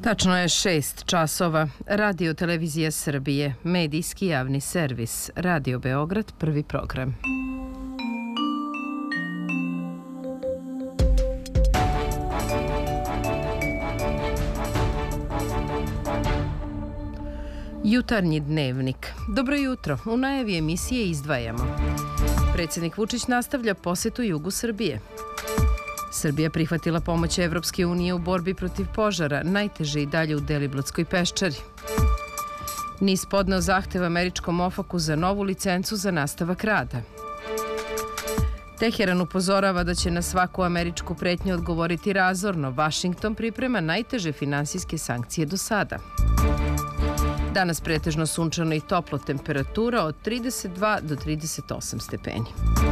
Tačno je 6 časova. Radio Televizija Srbije, medijski javni servis, Radio Beograd, prvi program. Jutarnji dnevnik. Dobro jutro. U najavi emisije izdvajamo. Predsjednik Vučić nastavlja posetu jugu Srbije. Srbija prihvatila pomoć Evropske unije u borbi protiv požara, najteže i dalje u Deliblatskoj peščari. NIS podneo zahtev američkom OFAC-u za novu licencu za nastavak rada. Teheran upozorava da će na svaku američku pretnju odgovoriti razorno. Vašington priprema najteže finansijske sankcije do sada. Danas pretežno sunčano i toplo, temperatura od 32 do 38 stepeni.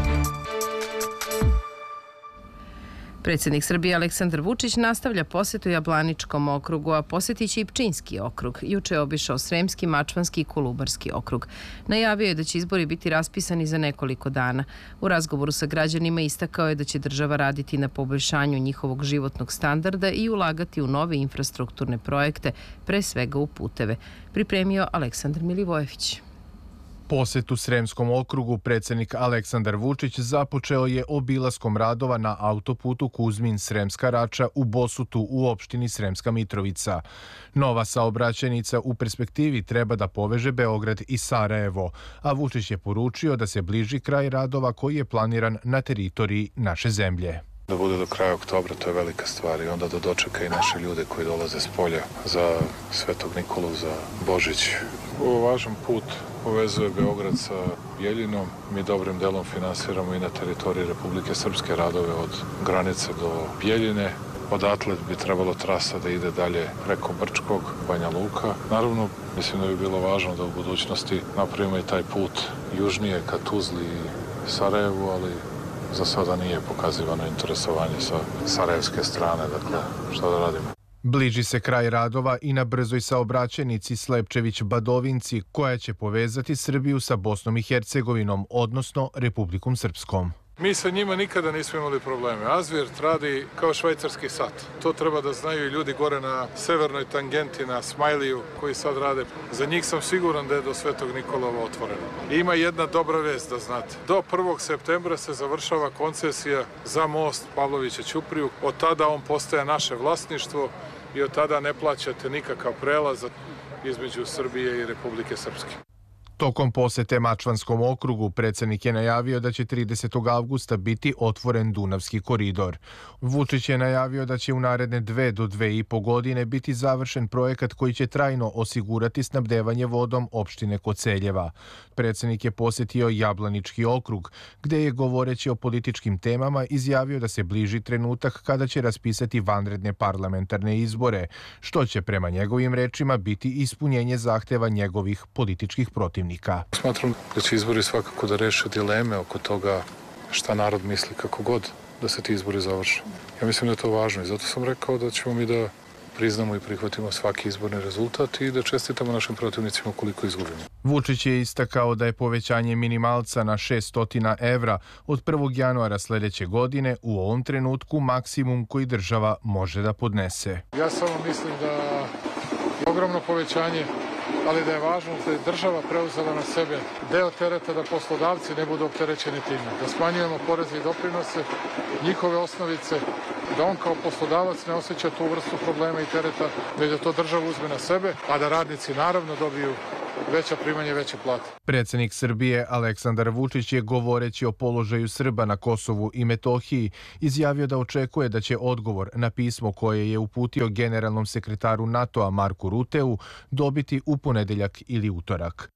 Predsjednik Srbije Aleksandar Vučić nastavlja posetu Jablaničkom okrugu, a posjetit će i Pčinjski okrug. Juče je obišao Sremski, Mačvanski i Kolubarski okrug. Najavio je da će izbori biti raspisani za nekoliko dana. U razgovoru sa građanima istakao je da će država raditi na poboljšanju njihovog životnog standarda i ulagati u nove infrastrukturne projekte, pre svega u puteve. Pripremio Aleksandar Milivojević. Posjet u Sremskom okrugu predsjednik Aleksandar Vučić započeo je obilaskom radova na autoputu Kuzmin-Sremska Rača u Bosutu u opštini Sremska Mitrovica. Nova saobraćajnica u perspektivi treba da poveže Beograd i Sarajevo, a Vučić je poručio da se bliži kraj radova koji je planiran na teritoriji naše zemlje. Da bude do kraja oktobra, to je velika stvar, i onda da dočeka i naše ljude koji dolaze s polja za Svetog Nikolu, za Božić. Ovo važan put povezuje Beograd sa Bjeljinom. Mi dobrim delom finansiramo i na teritoriji Republike Srpske radove od granice do Bjeljine. Odatle bi trebalo trasa da ide dalje preko Brčkog, Banja Luka. Naravno, mislim da bi bilo važno da u budućnosti napravimo i taj put južnije ka Tuzli i Sarajevu, ali za sada nije pokazivano interesovanje sa sarajevske strane, dakle, šta da radimo. Bliži se kraj radova i na brzoj saobraćajnici Slepčević-Badovinci, koja će povezati Srbiju sa Bosnom i Hercegovinom, odnosno Republikom Srpskom. Mi sa njima nikada nismo imali probleme. Azvirt radi kao švajcarski sat. To treba da znaju i ljudi gore na severnoj tangenti, na Smajliju, koji sad rade. Za njih sam siguran da je do Svetog Nikolova otvoreno. I ima jedna dobra vest, da znate. Do 1. septembra se završava koncesija za most Pavlovića-Ćupriju. Od tada on postaje naše vlasništvo i od tada ne plaćate nikakav prelaz između Srbije i Republike Srpske. Tokom posete Mačvanskom okrugu predsjednik je najavio da će 30. avgusta biti otvoren Dunavski koridor. Vučić je najavio da će u naredne 2 do 2,5 godine biti završen projekat koji će trajno osigurati snabdevanje vodom opštine Koceljeva. Predsjednik je posjetio Jablanički okrug, gde je, govoreći o političkim temama, izjavio da se bliži trenutak kada će raspisati vanredne parlamentarne izbore, što će prema njegovim rečima biti ispunjenje zahteva njegovih političkih protivnika. Smatram da će izbori svakako da reše dileme oko toga šta narod misli, kako god da se ti izbori završe. Ja mislim da je to važno i zato sam rekao da ćemo mi da priznamo i prihvatimo svaki izborni rezultat i da čestitamo našim protivnicima koliko izgubimo. Vučić je istakao da je povećanje minimalca na 600 evra od 1. januara sljedeće godine u ovom trenutku maksimum koji država može da podnese. Ja samo mislim da je ogromno povećanje, ali da je važno da je država preuzela na sebe deo tereta da poslodavci ne budu opterećeni time. Da smanjujemo poreze i doprinose, njihove osnovice, da on kao poslodavac ne osjeća tu vrstu problema i tereta, već da to država uzme na sebe, a da radnici naravno dobiju veća primanja, veće plate. Predsjednik Srbije Aleksandar Vučić je, govoreći o položaju Srba na Kosovu i Metohiji, izjavio da očekuje da će odgovor na pismo koje je uputio generalnom sekretaru NATO-a Marku Ruteu dobiti u ponedeljak ili utorak.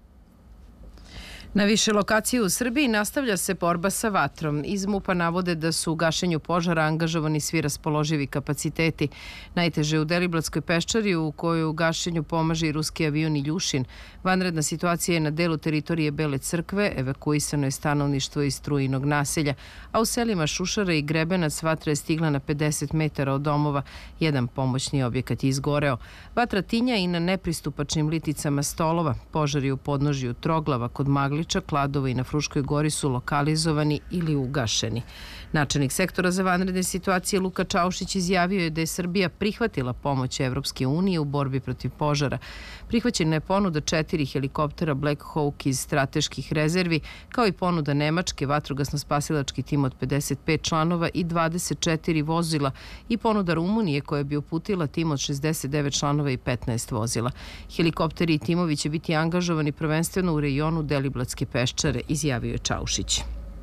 Na više lokacije u Srbiji nastavlja se borba sa vatrom. Iz MUP-a navode da su u gašenju požara angažovani svi raspoloživi kapaciteti. Najteže u Deliblatskoj peščari, u kojoj u gašenju pomaže i ruski avion Iljušin. Vanredna situacija je na delu teritorije Bele crkve, evakuisano je stanovništvo iz Strujinog naselja, a u selima Šušara i Grebenac vatra je stigla na 50 metara od domova. Jedan pomoćni objekat je izgoreo. Vatra tinja i na nepristupačnim liticama Stolova. Požar je u podnožju Troglava kod Magliča Poliča, Kladovo i na Fruškoj Gori su lokalizovani ili ugašeni. Načelnik sektora za vanredne situacije Luka Čaušić izjavio je da je Srbija prihvatila pomoć Evropske unije u borbi protiv požara. Prihvaćena je ponuda 4 helikoptera Black Hawk iz strateških rezervi, kao i ponuda Nemačke, vatrogasno-spasilački tim od 55 članova i 24 vozila i ponuda Rumunije koja bi uputila tim od 69 članova i 15 vozila. Helikopteri i timovi će biti angažovani prvenstveno u rejonu Deliblatske peščare, izjavio je Čaušić.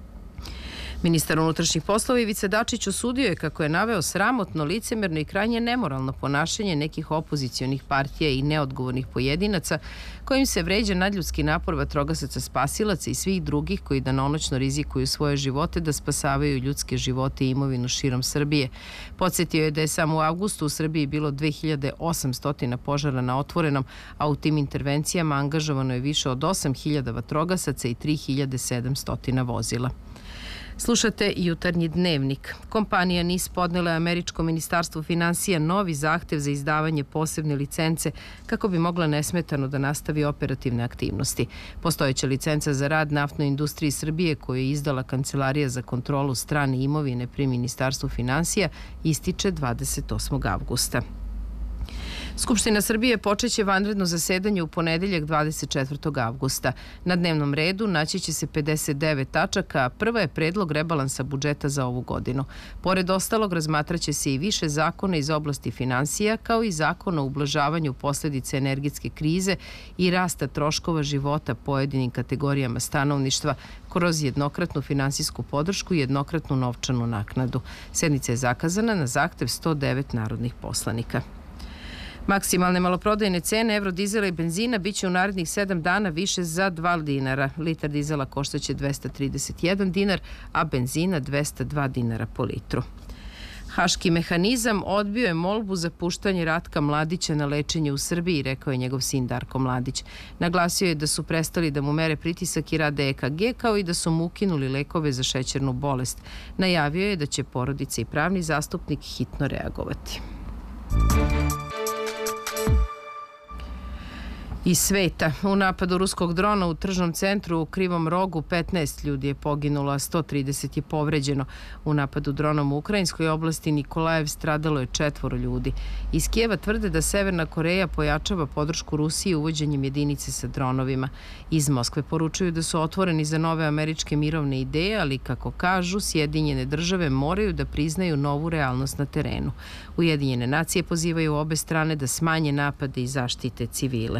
Ministar unutrašnjih poslova Ivica Dačić osudio je, kako je naveo, sramotno, licemerno i krajnje nemoralno ponašanje nekih opozicionih partija i neodgovornih pojedinaca kojim se vređa nadljudski napor vatrogasaca spasilaca i svih drugih koji danonoćno rizikuju svoje živote da spasavaju ljudske živote i imovinu širom Srbije. Podsjetio je da je samo u avgustu u Srbiji bilo 2800 požara na otvorenom, a u tim intervencijama angažovano je više od 8000 vatrogasaca i 3700 vozila. Slušate Jutarnji dnevnik. Kompanija NIS podnela je američko ministarstvo finansija novi zahtev za izdavanje posebne licence kako bi mogla nesmetano da nastavi operativne aktivnosti. Postojeća licenca za rad naftnoj industriji Srbije koju je izdala Kancelarija za kontrolu strane imovine pri Ministarstvu finansija ističe 28. avgusta. Skupština Srbije počeće vanredno zasedanje u ponedeljak 24. avgusta. Na dnevnom redu naći će se 59 tačaka, a prva je predlog rebalansa budžeta za ovu godinu. Pored ostalog, razmatraće se i više zakona iz oblasti finansija, kao i zakon o ublažavanju posledice energetske krize i rasta troškova života pojedinim kategorijama stanovništva kroz jednokratnu finansijsku podršku i jednokratnu novčanu naknadu. Sednica je zakazana na zahtev 109 narodnih poslanika. Maksimalne maloprodajne cene evrodizela i benzina biće u narednih 7 dana više za 2 dinara. Litar dizela koštaće 231 dinar, a benzina 202 dinara po litru. Haški mehanizam odbio je molbu za puštanje Ratka Mladića na lečenje u Srbiji, rekao je njegov sin Darko Mladić. Naglasio je da su prestali da mu mere pritisak i rade EKG, kao i da su mu ukinuli lekove za šećernu bolest. Najavio je da će porodica i pravni zastupnik hitno reagovati. Iz sveta. U napadu ruskog drona u tržnom centru u Krivom Rogu 15 ljudi je poginulo, a 130 je povređeno. U napadu dronom u ukrajinskoj oblasti Nikolajev stradalo je 4 ljudi. Iz Kijeva tvrde da Severna Koreja pojačava podršku Rusiji uvođenjem jedinice sa dronovima. Iz Moskve poručuju da su otvoreni za nove američke mirovne ideje, ali kako kažu, Sjedinjene države moraju da priznaju novu realnost na terenu. Ujedinjene nacije pozivaju obe strane da smanje napade i zaštite civile.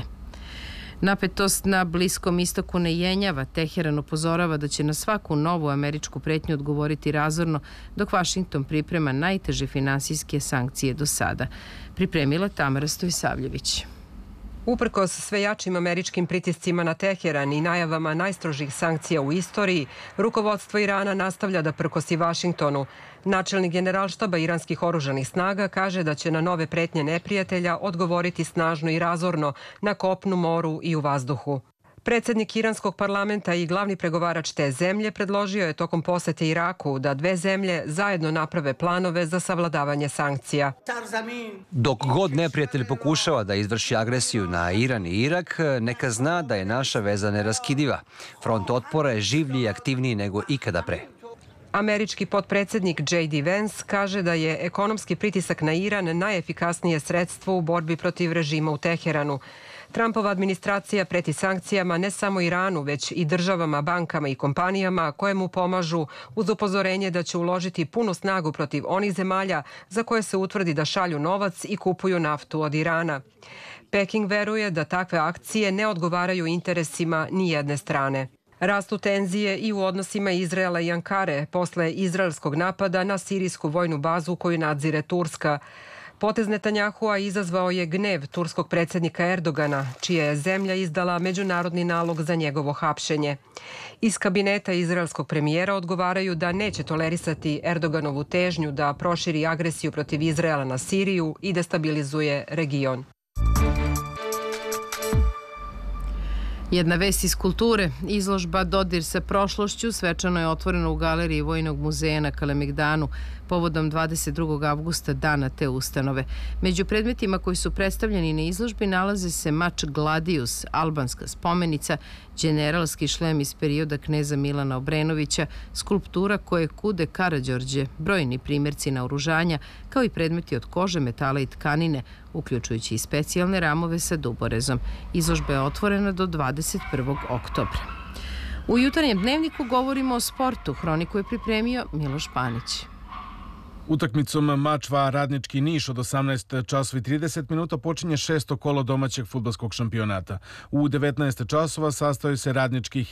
Napetost na Bliskom istoku ne jenjava. Teheran upozorava da će na svaku novu američku pretnju odgovoriti razorno, dok Vašington priprema najteže finansijske sankcije do sada. Pripremila Tamara Stojsavljević. Uprkos sve jačim američkim pritiscima na Teheran i najavama najstrožih sankcija u istoriji, rukovodstvo Irana nastavlja da prkosi Vašingtonu. Načelnik generalštaba iranskih oružanih snaga kaže da će na nove pretnje neprijatelja odgovoriti snažno i razorno na kopnu, moru i u vazduhu. Predsjednik iranskog parlamenta i glavni pregovarač te zemlje predložio je tokom posete Iraku da dve zemlje zajedno naprave planove za savladavanje sankcija. Dok god neprijatelj pokušava da izvrši agresiju na Iran i Irak, neka zna da je naša veza neraskidiva. Front otpora je življi i aktivniji nego ikada pre. Američki potpredsjednik J.D. Vance kaže da je ekonomski pritisak na Iran najefikasnije sredstvo u borbi protiv režima u Teheranu. Trumpova administracija preti sankcijama ne samo Iranu, već i državama, bankama i kompanijama koje mu pomažu, uz upozorenje da će uložiti punu snagu protiv onih zemalja za koje se utvrdi da šalju novac i kupuju naftu od Irana. Peking veruje da takve akcije ne odgovaraju interesima ni jedne strane. Rastu tenzije i u odnosima Izraela i Ankare posle izraelskog napada na sirijsku vojnu bazu koju nadzire Turska. Potez Netanjahua izazvao je gnev turskog predsjednika Erdogana, čija je zemlja izdala međunarodni nalog za njegovo hapšenje. Iz kabineta izraelskog premijera odgovaraju da neće tolerisati Erdoganovu težnju da proširi agresiju protiv Izraela na Siriju i destabilizuje region. Jedna vest iz kulture. Izložba Dodir sa prošlošću svečano je otvorena u galeriji Vojnog muzeja na Kalemegdanu. povodom 22. avgusta dana te ustanove. Među predmetima koji su predstavljeni na izložbi nalaze se mač Gladius, albanska spomenica, generalski šlem iz perioda kneza Milana Obrenovića, skulptura koje kude Karađorđe, brojni primjerci naoružanja, kao i predmeti od kože, metala i tkanine, uključujući i specijalne ramove sa duborezom. Izložba je otvorena do 21. oktobra. U jutarnjem dnevniku govorimo o sportu. Hroniku je pripremio Miloš Panić. Utakmicom Mačva Radnički Niš od 18 časova i 30 minuta počinje 6. kolo domaćeg fudbalskog šampionata. U 19 časova sastaju se Radnički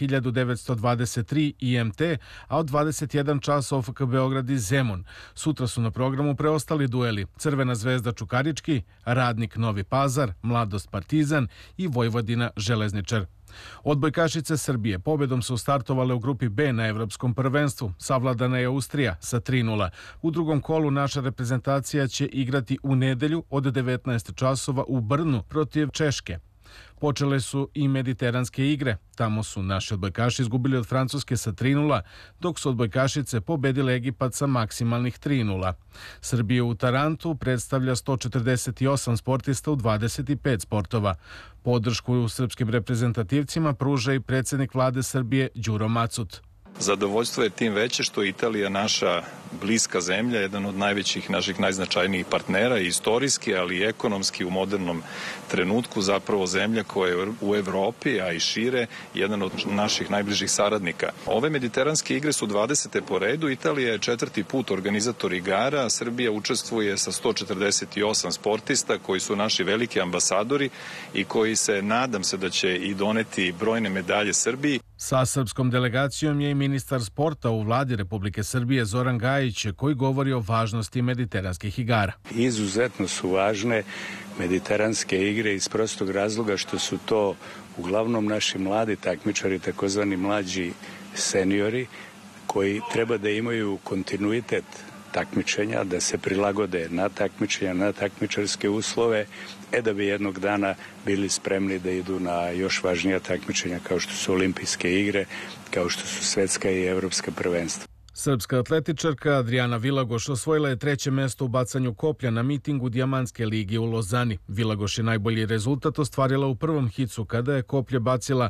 1923 IMT, a od 21 časova OFK Beograd i Zemun. Sutra su na programu preostali dueli Crvena zvezda Čukarički, Radnik Novi Pazar, Mladost Partizan i Vojvodina Železničar. Odbojkašice Srbije pobedom su startovale u grupi B na Evropskom prvenstvu. Savladana je Austrija sa 3:0. U drugom kolu naša reprezentacija će igrati u nedelju od 19 časova u Brnu protiv Češke. Počele su i mediteranske igre. Tamo su naši odbojkaši izgubili od Francuske sa 3:0, dok su odbojkašice pobedile Egipat sa maksimalnih 3:0. Srbija u Tarantu predstavlja 148 sportista u 25 sportova. Podršku u srpskim reprezentativcima pruža i predsjednik vlade Srbije Đuro Macut. Zadovoljstvo je tim veće što je Italija naša bliska zemlja, jedan od najvećih naših najznačajnijih partnera i istorijski, ali i ekonomski u modernom trenutku, zapravo zemlja koja je u Evropi, a i šire, jedan od naših najbližih saradnika. Ove mediteranske igre su 20. po redu, Italija je 4. put organizator igara, Srbija učestvuje sa 148 sportista koji su naši veliki ambasadori i koji se, nadam se da će i doneti brojne medalje Srbiji. Sa srpskom delegacijom je i ministar sporta u vladi Republike Srbije Zoran Gajić, koji govori o važnosti mediteranskih igara. Izuzetno su važne mediteranske igre iz prostog razloga što su to uglavnom naši mladi takmičari, takozvani mlađi seniori, koji treba da imaju kontinuitet takmičenja, da se prilagode na takmičenja, na takmičarske uslove, da bi jednog dana bili spremni da idu na još važnija takmičenja kao što su olimpijske igre, kao što su svetska i evropska prvenstva. Srpska atletičarka Adriana Vilagoš osvojila je 3. mesto u bacanju koplja na mitingu Dijamantske lige u Lozani. Vilagoš je najbolji rezultat ostvarila u prvom hicu kada je koplje bacila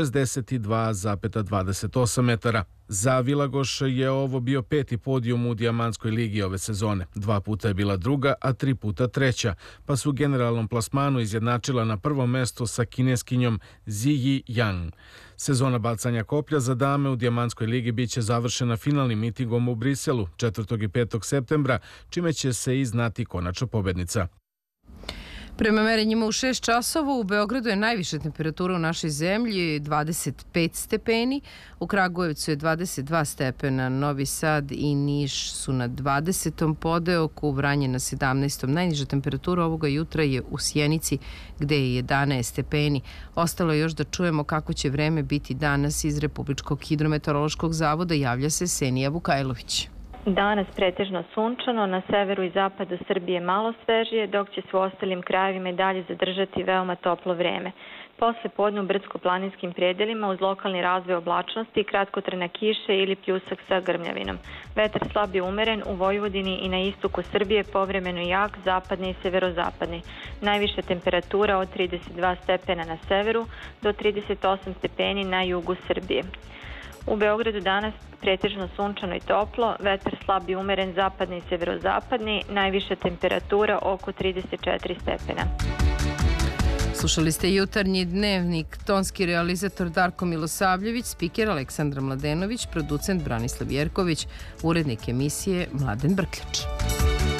62,28 metara. Za Vilagoš je ovo bio 5. podijum u Dijamantskoj ligi ove sezone. 2 puta je bila druga, a 3 puta treća, pa su u generalnom plasmanu izjednačila na prvom mestu sa kineskinjom Ziyi Yang. Sezona bacanja koplja za dame u Dijamantskoj ligi biće završena finalnim mitingom u Briselu 4. i 5. septembra, čime će se i znati konačna pobednica. Prema merenjima u 6 časova u Beogradu je najviša temperatura u našoj zemlji 25 stepeni, u Kragujevcu je 22 stepena, Novi Sad i Niš su na 20. podeoku, Vranje na 17. Najniža temperatura ovoga jutra je u Sjenici gde je 11 stepeni. Ostalo je još da čujemo kako će vreme biti danas iz Republičkog hidrometeorološkog zavoda, javlja se Senija Vukajlović. Danas pretežno sunčano, na severu i zapadu Srbije malo svežije, dok će se u ostalim krajevima i dalje zadržati veoma toplo vreme. Posle podne u brdsko-planinskim predelima uz lokalni razvoj oblačnosti, kratkotrajna kiša ili pljusak sa grmljavinom. Vetar slab je umeren u Vojvodini i na istoku Srbije, povremeno jak, zapadni i severozapadni. Najviša temperatura od 32 stepena na severu do 38 stepeni na jugu Srbije. U Beogradu danas pretežno sunčano i toplo, vetar slab i umeren zapadni i severozapadni, najviša temperatura oko 34 stepena. Slušali ste jutarnji dnevnik, tonski realizator Darko Milosavljević, spiker Aleksandra Mladenović, producent Branislav Jerković, urednik emisije Mladen Brkljač.